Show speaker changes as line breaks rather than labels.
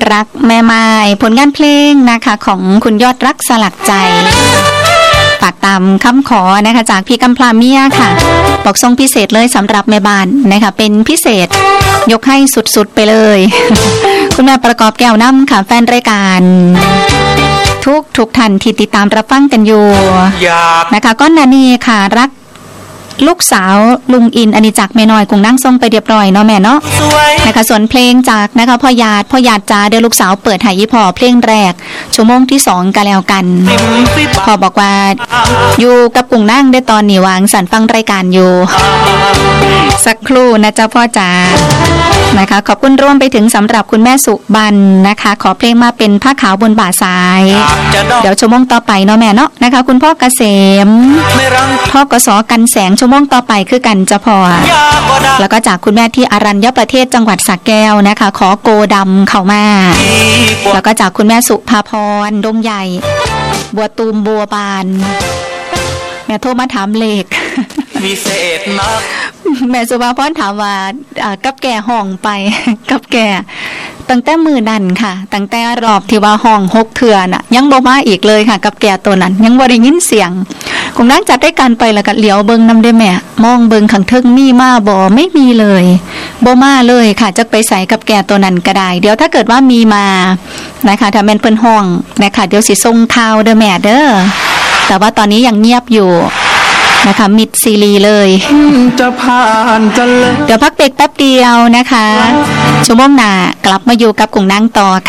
รักแม่ไม้ผลงานเพลงนะคะของคุณยอดรักสลักใจฝากตามคำขอนะคะจากพี่กำพลาเมียค่ะบอกทรงพิเศษเลยสำหรับแม่บ้านนะคะเป็นพิเศษยกให้สุดๆไปเลย คุณแม่ประกอบแก้วน้ำค่ะแฟนรายการทุกท่านที่ติดตามรับฟังกันอยู่นะคะก้อนนานีค่ะรักลูกสาวลุงอินอนิจักแม่น้อยกุ้งนั่งทรงไปเรียบร้อยเนาะแม่เนาะนะคะส่วนเพลงจากนะคะพ่อญาติจ้าเดี๋ยวลูกสาวเปิดให้ยี่พ่อเพลงแรกชั่วโมงที่2กันแล้วกันพ่อบอกว่าอยู่กับกุ้งนั่งได้ตอนนี้วางสันฟังรายการอยู่สักครู่นะจ๊ะพ่อจ๋านะคะขอบคุณร่วมไปถึงสำหรับคุณแม่สุบันนะคะขอเพลงมาเป็นผ้าขาวบนบ่าซ้ายเดี๋ยวชั่วโมงต่อไปเนาะแม่เนาะนะคะคุณพ่อเกษมพ่อกสกันแสงชั่วโมงต่อไปคือกันจะพอแล้วก็จากคุณแม่ที่อรัญญประเทศจังหวัดสระแก้วนะคะขอโกดำเข้ามาแล้วก็จากคุณแม่สุภาพรดงใหญ่บัวตูมบัวบานแม่โทรมาถามเลขวิเศษนะแม่สุภาพรถามว่ากับแก่ห้องไปกับแก่ตั้งแต่มือนั่นค่ะตั้งแต่รอบที่ว่าห้อง6เทื่อน่ะยังบ่มาอีกเลยค่ะกับแก่ตัวนั้นยังบ่ได้ยินเสียงคงนั่งจัดได้การไปแล้วก็เหลียวเบิ่งนำได้แม่มองเบิ่งข้างเทิงมีมาบ่ไม่มีเลยบ่มาเลยค่ะจักไปใส่กับแก่ตัวนั้นก็ได้เดี๋ยวถ้าเกิดว่ามีมานะคะถ้าแม่นเพิ่นห้องนะคะเดี๋ยวสิส่งข่าวเด้อแม่เด้อแต่ว่าตอนนี้ยังเงียบอยู่นะคะมิดซีรีเลยจะผ่านจะเลยเดี๋ยวพักเบรกแป๊บเดียวนะคะชั่วโมงหน้ากลับมาอยู่กับกุ้งนางต่อ